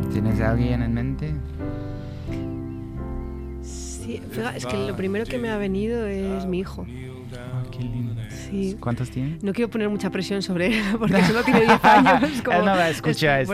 ¿Tienes a alguien en mente? Sí, fíjate, es que lo primero que me ha venido es mi hijo. Oh, qué lindo. Sí. ¿Cuántos tiene? No quiero poner mucha presión sobre él porque solo tiene 10 años. Él no va a escuchar